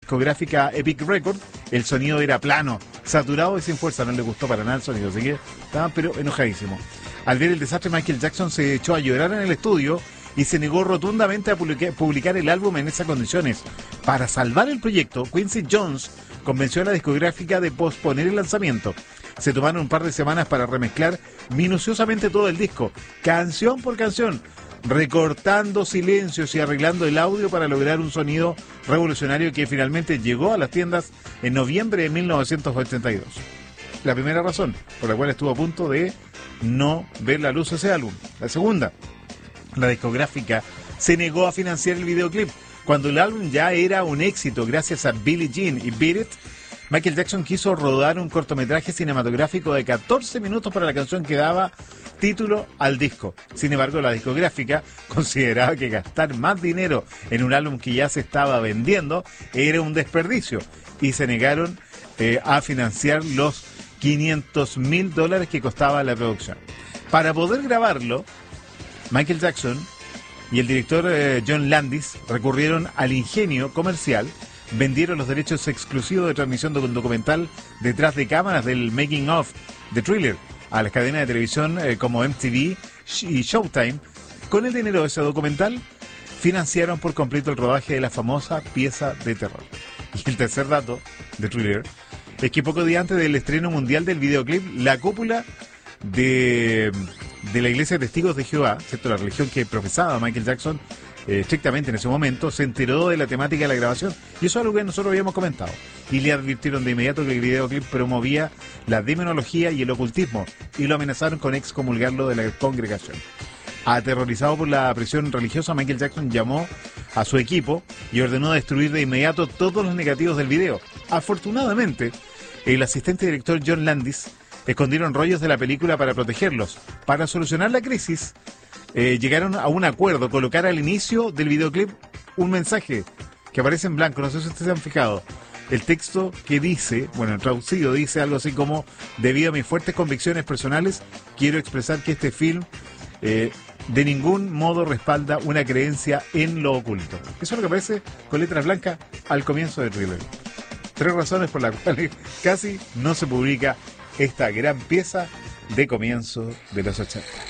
discográfica Epic Records, el sonido era plano, saturado y sin fuerza. No le gustó para nada el sonido, así que estaban pero enojadísimos. Al ver el desastre, Michael Jackson se echó a llorar en el estudio y se negó rotundamente a publicar el álbum en esas condiciones. Para salvar el proyecto, Quincy Jones convenció a la discográfica de posponer el lanzamiento. Se tomaron un par de semanas para remezclar minuciosamente todo el disco, canción por canción, recortando silencios y arreglando el audio para lograr un sonido revolucionario que finalmente llegó a las tiendas en noviembre de 1982. La primera razón por la cual estuvo a punto de no ver la luz ese álbum. La segunda, la discográfica se negó a financiar el videoclip. Cuando el álbum ya era un éxito gracias a Billie Jean y Beat It, Michael Jackson quiso rodar un cortometraje cinematográfico de 14 minutos para la canción que daba título al disco. Sin embargo, la discográfica consideraba que gastar más dinero en un álbum que ya se estaba vendiendo era un desperdicio y se negaron a financiar los $500,000 que costaba la producción. Para poder grabarlo, Michael Jackson y el director John Landis recurrieron al ingenio comercial, vendieron los derechos exclusivos de transmisión de un documental detrás de cámaras del making of de Thriller a las cadenas de televisión como MTV y Showtime. Con el dinero de ese documental financiaron por completo el rodaje de la famosa pieza de terror. Y el tercer dato de Thriller es que poco día antes del estreno mundial del videoclip, la cúpula de la Iglesia de Testigos de Jehová, ¿cierto?, la religión que profesaba Michael Jackson estrictamente en ese momento, se enteró de la temática de la grabación, y eso es algo que nosotros habíamos comentado, y le advirtieron de inmediato que el videoclip promovía la demonología y el ocultismo, y lo amenazaron con excomulgarlo de la congregación. Aterrorizado por la presión religiosa, Michael Jackson llamó a su equipo y ordenó destruir de inmediato todos los negativos del video. Afortunadamente, el asistente director John Landis escondieron rollos de la película para protegerlos. Para solucionar la crisis, llegaron a un acuerdo, colocar al inicio del videoclip un mensaje que aparece en blanco, no sé si ustedes se han fijado. El texto que dice, bueno, traducido dice algo así como: debido a mis fuertes convicciones personales, quiero expresar que este film de ningún modo respalda una creencia en lo oculto. Eso es lo que aparece con letras blancas al comienzo de Thriller. 3 razones por las cuales casi no se publica esta gran pieza de comienzo de los 80.